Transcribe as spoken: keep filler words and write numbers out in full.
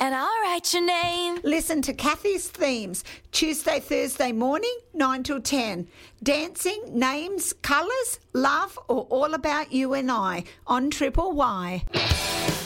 and I'll write your name. Listen to Kathy's Themes, Tuesday, Thursday morning, nine till ten. Dancing, names, colours, love, or all about you and I on Triple Y.